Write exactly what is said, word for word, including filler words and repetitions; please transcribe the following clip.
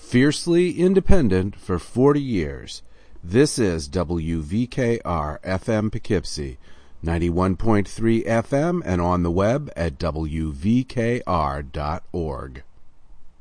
Fiercely independent for forty years. This is W V K R F M Poughkeepsie, ninety-one point three F M, and on the web at W V K R dot org.